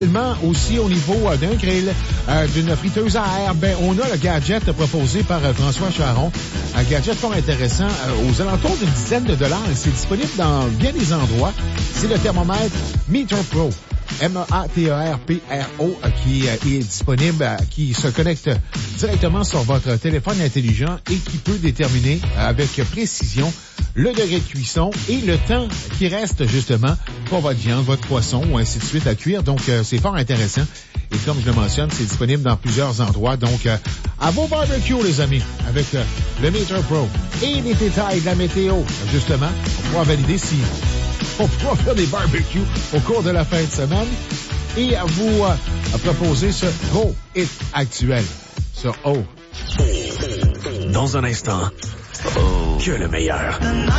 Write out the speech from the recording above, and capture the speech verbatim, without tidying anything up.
Aussi au niveau euh, d'un grill, euh, d'une friteuse à air, ben on a le gadget proposé par euh, François Charon. Un gadget fort intéressant euh, aux alentours d'une dizaine de dollars et c'est disponible dans bien des endroits. C'est le thermomètre Meter Pro. M A T E R P R O qui euh, est disponible, euh, qui se connecte directement sur votre téléphone intelligent et qui peut déterminer euh, avec précision le degré de cuisson et le temps qui reste justement pour votre viande, votre poisson ou ainsi de suite à cuire. Donc, euh, c'est fort intéressant. Et comme je le mentionne, c'est disponible dans plusieurs endroits. Donc, euh, à vos barbecues, les amis, avec euh, le Meter Pro et les détails de la météo, justement, on pourra valider si on pourra faire des barbecues au cours de la fin de semaine et vous euh, proposer ce gros hit actuel sur O. Dans un instant, oh, que le meilleur.